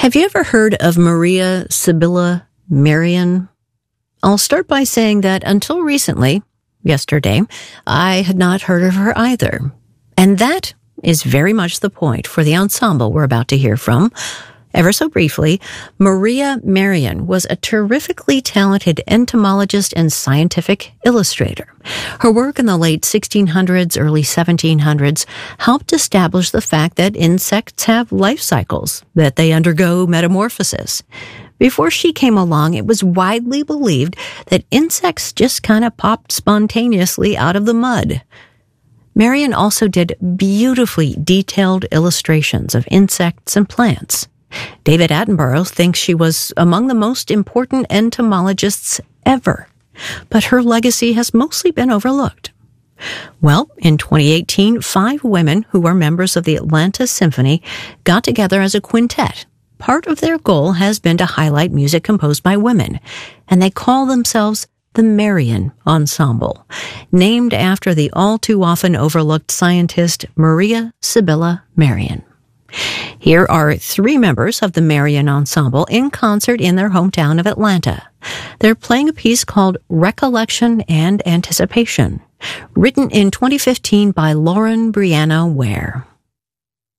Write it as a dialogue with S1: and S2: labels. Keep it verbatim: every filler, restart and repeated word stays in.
S1: Have you ever heard of Maria Sibylla Merian? I'll start by saying that until recently, yesterday, I had not heard of her either. And that is very much the point for the ensemble we're about to hear from. Ever so briefly, Maria Merian was a terrifically talented entomologist and scientific illustrator. Her work in the late sixteen hundreds, early seventeen hundreds helped establish the fact that insects have life cycles, that they undergo metamorphosis. Before she came along, it was widely believed that insects just kind of popped spontaneously out of the mud. Merian also did beautifully detailed illustrations of insects and plants. David Attenborough thinks she was among the most important entomologists ever, but her legacy has mostly been overlooked. Well, in twenty eighteen, five women who were members of the Atlanta Symphony got together as a quintet. Part of their goal has been to highlight music composed by women, and they call themselves the Merian Ensemble, named after the all-too-often overlooked scientist Maria Sibylla Merian. Here are three members of the Merian Ensemble in concert in their hometown of Atlanta. They're playing a piece called Recollection and Anticipation, written in twenty fifteen by Lauren Brianna Ware.